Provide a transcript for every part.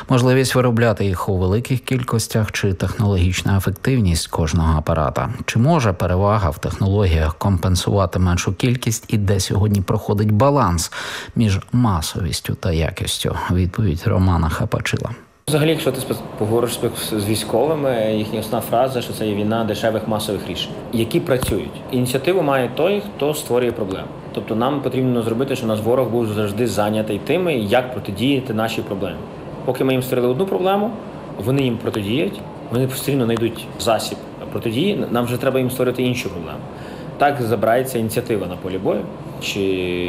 Можливість виробляти їх у великих кількостях чи технологічна ефективність кожного апарата? Чи може перевага в технологіях компенсувати меншу кількість і де сьогодні проходить баланс між масовістю та якістю? Відповідь Романа Хапачила. Взагалі, якщо ти поговориш з військовими, їхня основна фраза, що це є війна дешевих масових рішень, які працюють. Ініціативу має той, хто створює проблему. Тобто нам потрібно зробити, щоб наш ворог був завжди зайнятий тими, як протидіяти нашій проблемі. Поки ми їм створили одну проблему, вони їм протидіють, вони постійно знайдуть засіб протидії, нам вже треба їм створити іншу проблему. Так забирається ініціатива на полі бою чи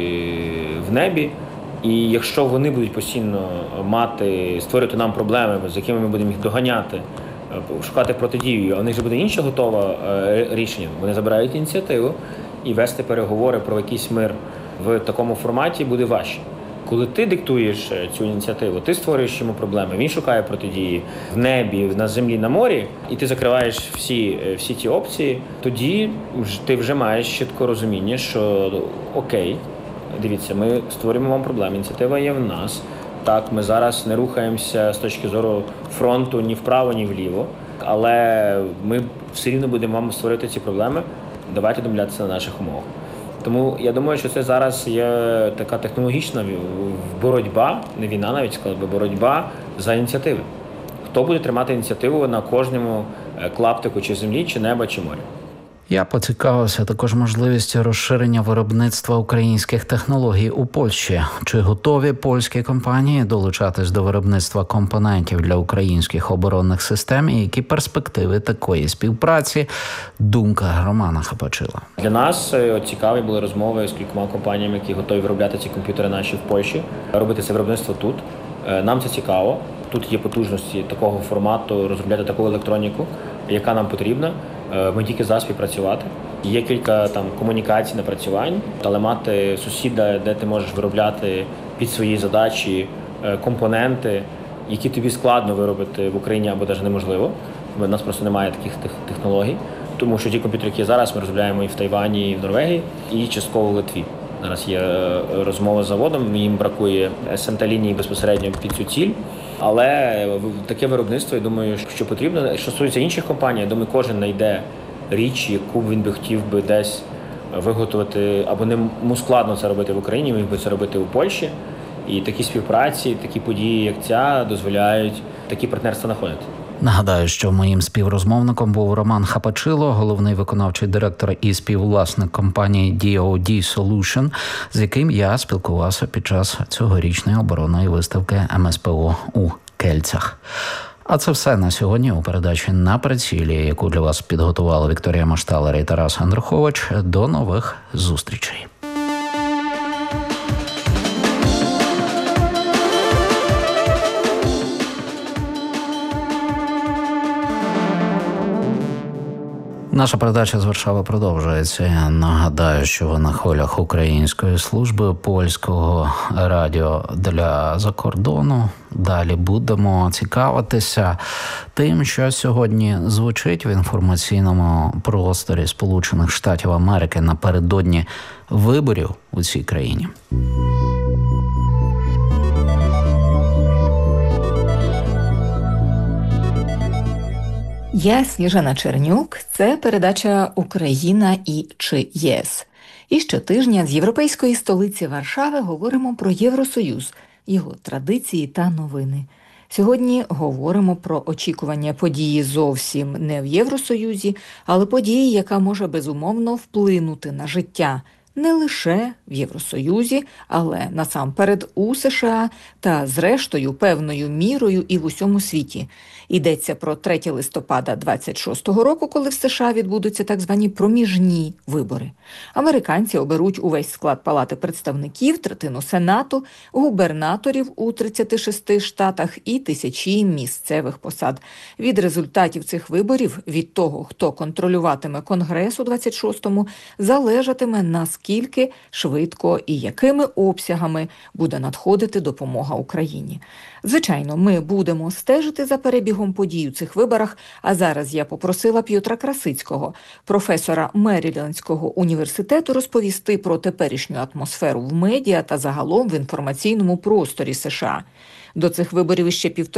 в небі. І якщо вони будуть постійно створювати нам проблеми, з якими ми будемо їх доганяти, шукати протидію, а у них вже буде інше готове рішення, вони забирають ініціативу і вести переговори про якийсь мир в такому форматі буде важче. Коли ти диктуєш цю ініціативу, ти створюєш йому проблеми, він шукає протидії в небі, на землі, на морі, і ти закриваєш всі ті опції, тоді ти вже маєш чітко розуміння, що окей, дивіться, ми створюємо вам проблеми, ініціатива є в нас. Так, ми зараз не рухаємося з точки зору фронту ні вправо, ні вліво, але ми все рівно будемо вам створити ці проблеми, давайте домовлятися на наших умовах. Тому я думаю, що це зараз є така технологічна боротьба, не війна навіть сказала би, боротьба за ініціативи. Хто буде тримати ініціативу на кожному клаптику чи землі, чи неба, чи моря. Я поцікавився також можливістю розширення виробництва українських технологій у Польщі. Чи готові польські компанії долучатись до виробництва компонентів для українських оборонних систем і які перспективи такої співпраці? Думка Романа Хапачила. Для нас цікаві були розмови з кількома компаніями, які готові виробляти ці комп'ютери наші в Польщі, робити це виробництво тут. Нам це цікаво. Тут є потужності такого формату, розробляти таку електроніку, яка нам потрібна. Ми тільки за співпрацювати. Є кілька комунікацій, напрацювань, але мати сусіда, де ти можеш виробляти під свої задачі компоненти, які тобі складно виробити в Україні або навіть неможливо. У нас просто немає таких технологій, тому що ті комп'ютери, які зараз ми розробляємо і в Тайвані, і в Норвегії, і частково в Литві. Зараз є розмова з заводом, їм бракує СМТ-лінії безпосередньо під цю ціль. Але таке виробництво, я думаю, що потрібно. Що стосується інших компаній, я думаю, кожен знайде річ, яку він би хотів би десь виготовити, або не складно це робити в Україні, міг би це робити у Польщі. І такі співпраці, такі події, як ця, дозволяють такі партнерства знаходити. Нагадаю, що моїм співрозмовником був Роман Хапачило, головний виконавчий директор і співвласник компанії DOD Solution, з яким я спілкувався під час цьогорічної оборонної виставки МСПО у Кельцях. А це все на сьогодні у передачі «На прицілі», яку для вас підготували Вікторія Машталер і Тарас Андрухович. До нових зустрічей. Наша передача з Варшави продовжується. Я нагадаю, що ви на хвилях Української служби польського радіо для закордону. Далі будемо цікавитися тим, що сьогодні звучить в інформаційному просторі Сполучених Штатів Америки напередодні виборів у цій країні. Я Сніжана Чернюк. Це передача «Україна і чи ЄС». І щотижня з європейської столиці Варшави говоримо про Євросоюз, його традиції та новини. Сьогодні говоримо про очікування події зовсім не в Євросоюзі, але події, яка може безумовно вплинути на життя не лише в Євросоюзі, але насамперед у США та, зрештою, певною мірою і в усьому світі. Йдеться про 3 листопада 26-го року, коли в США відбудуться так звані проміжні вибори. Американці оберуть увесь склад Палати представників, третину Сенату, губернаторів у 36 штатах і тисячі місцевих посад. Від результатів цих виборів, від того, хто контролюватиме Конгрес у 26-му, залежатиме, наскільки швидко і якими обсягами буде надходити допомога Україні. Звичайно, ми будемо стежити за перебігом подій у цих виборах, а зараз я попросила П'єтра Красицького, професора Мерілендського університету, розповісти про теперішню атмосферу в медіа та загалом в інформаційному просторі США. До цих виборів іще 1,5